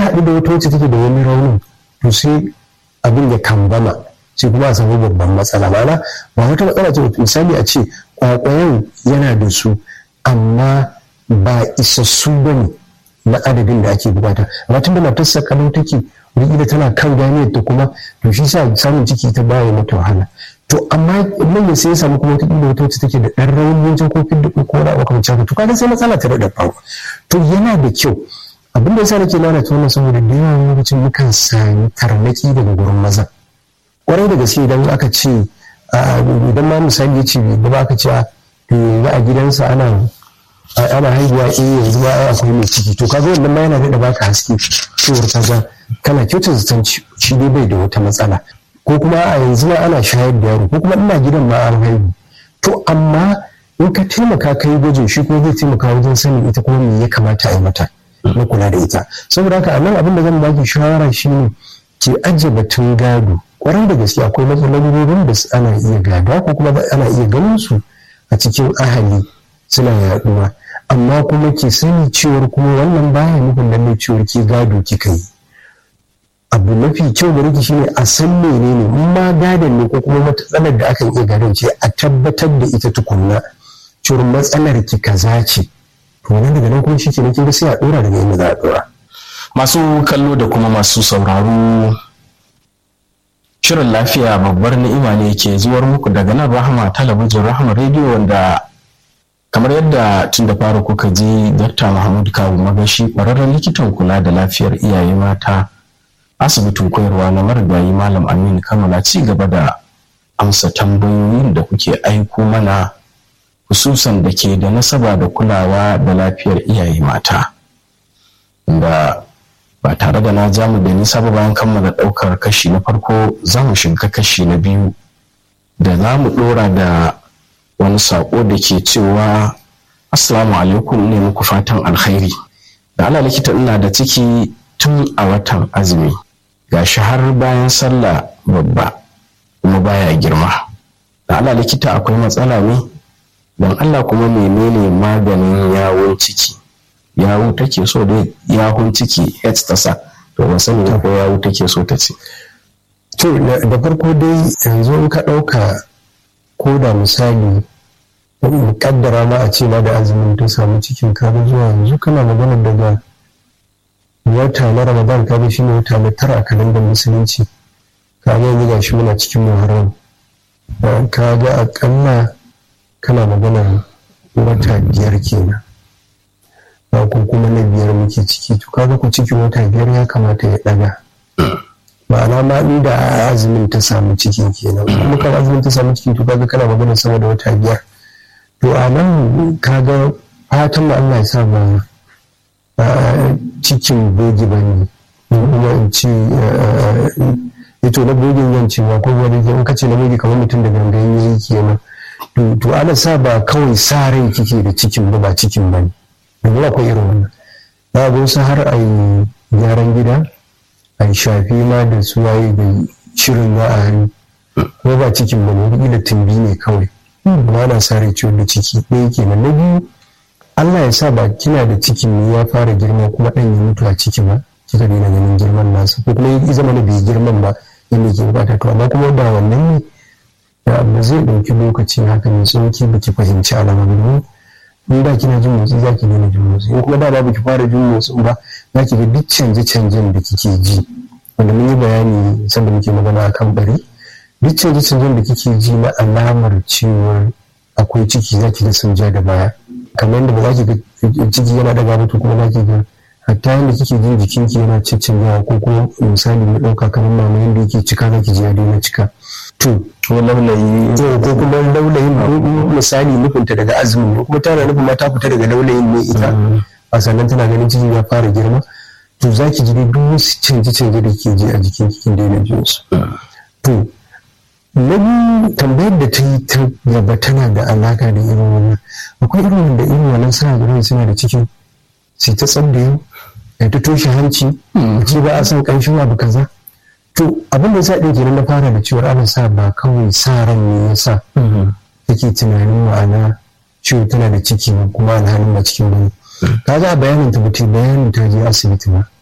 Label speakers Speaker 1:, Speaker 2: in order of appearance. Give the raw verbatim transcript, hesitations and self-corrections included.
Speaker 1: haɗu da wata wacce take da wani raunin to sai abin ya kambama sai kuma a samu babban matsala. Ma'ana ba wata matsala ce, misali a ce kwakwayen yana da su amma ba isassu ba ne na adadin da ake bukata, amma tun da matarsa kalau take wani tana kan ganiyar ta kuma to shi sa samun ciki ta baya mata wahala. To amma nan sai ya samu kuma wata inda wata wacce take da ɗan rauni wajen kofin da ko wani abu kamar haka to kaga sai matsala ta daɗa faru. To yana da kyau abin da yasa nake lalata wannan saboda da yawan lokacin mukan sami tarnaki daga gurin maza kwarai da gaske. Idan aka ce idan ma misali ya ce ba aka ce yanzu a gidansa ana ana haihuwa eh yanzu ma akwai mai ciki to kaga wannan ma yana da baka haske cewar kaga kana kyautar zaton shi dai bai da wata matsala, ko kuma a yanzu ma ana shayar da yaro, ko kuma ina gidan ma an haihu. To amma in ka taimaka kai gwajin shi kuma zai taimaka wajen sanin ita kuma me ya kamata a yi mata na kula da ita. Saboda haka a nan abin da zan baki shawara shine ke ajiye batun gado. Kwarai da gaske akwai matsalolin da ana iya gada ko kuma ana iya ganin su a cikin ahali suna yaduwa, amma kuma ke sani cewar kuma wannan baya nufin lallai cewar ke gado kika yi. Abu mafi kyau da riki shine a san menene in ma gadon ne ko kuma matsalar da aka iya gadon ce a tabbatar da ita tukunna cewar matsalar ki kaza ce. To nan daga nan kuma shi ke nake sai a dora daga inda za a dora.
Speaker 2: Masu kallo da kuma masu sauraro, shirin lafiya babbar ni'ima ne ke zuwar muku daga nan Rahama Talabijin, Rahama Radio, wanda kamar yadda tun da fara kuka ji Dr. Mahmud Kawu Magashi, ƙwararren likitan kula da lafiyar iyaye mata asibitin koyarwa na marigayi Malam Aminu Kano, na ci gaba da amsa tambayoyin da kuke aiko mana hususan da ke da nasaba da kulawa da lafiyar iyaye mata. Da ba tare da na jamu da nisa ba, bayan kammala ɗaukar kashi na farko za mu shiga kashi na biyu da za mu ɗora da wani saƙo da ke cewa assalamu alaikum, ne muku fatan alkhairi. Da ala likita, ina da ciki tun a watan azumi, gashi har bayan sallah babba kuma baya girma. Da ala likita, akwai matsala ne? Don Allah kuma menene maganin yawon ciki? Yawu take so da yawon ciki H ta sa, to ban sani ko yawu take so ta ce.
Speaker 1: To da farko dai yanzu in ka ɗauka ko da misali kaddara ma a ce ma da azumin ta samu cikin kaga zuwa yanzu kana magana daga wata na Ramadan, kaga shi ne wata na tara a kalandar musulunci, kaga yanzu ga shi muna cikin Muharram, kaga akalla kana maganar wata biyar kenan, ba ko kuma na biyar muke ciki. To kaga ku cikin wata biyar ya kamata ya daga, ma'ana ma inda azumin ta samu ciki kenan, kuma kan azumin ta samu ciki to kaga kana maganar sama da wata biyar. To a nan kaga fatan mu Allah ya sa ba cikin bogi ba ne, kuma in ci ito na bogin yan cewa ko wani in kace na bogi kamar mutum da gangan yayi kenan. To ana sa ba kawai sa rai kike da cikin ba ba cikin ba ne, domin akwai irin wannan. Za ga wasu har a yi gyaran gida, a yi shafi ma da su waye da shirin za a hannu, ko ba cikin ba ne, wani da tumbi ne kawai. Ba na sa rai ciwon da ciki ɗaya kenan. Na biyu, Allah ya sa ba kina da cikin ne ya fara girma kuma ɗan ya mutu a ciki ba, kika daina ganin girman nasa, ko kuma ya zama da bai girman ba yadda ke bukata. To amma kuma ba wannan ne da ba zai ɗauki lokaci haka mai sauki ba ki fahimci alamomin. In da kina jin motsi za ki daina jin motsi, in kuma da ba ki fara jin motsin ba za ki ga duk canje-canjen da kike ji, wanda mun yi bayani sanda muke magana akan bari. Duk canje-canjen da kike ji na alamar cewar akwai ciki za ki ga sun ja da baya, kamar yadda ba za ki ga ciki yana daga mutu kuma za ki ga hatta yadda kike jin jikinki yana cancanjawa, ko kuma misali mai ɗauka kamar mama yadda yake cika za ki ji ya daina cika. To
Speaker 2: ko laulayi
Speaker 1: ko kuma laulayin misali nufinta daga azumin ne, kuma tana nufin ma ta fita daga laulayin ne ita, a sannan tana ganin ciki ya fara girma. To za ki ji duk wasu canje-canje da ke ji a jikin kikin daina jin su. To na biyu, tambayar da ta yi ta gaba tana da alaka da irin wannan. Akwai irin wanda irin wannan suna da suna da cikin sai ta tsadda ya ta toshe hanci, ce ba a san ƙanshin abu kaza. To abin da sa ɗin kenan na fara da cewar ana sa ba kawai sa ran ne ya sa take tunanin ma'ana ciwo tana da ciki kuma alhalin ba cikin bane. Ka ga bayanin ta bace bayanin ta je asibiti ba,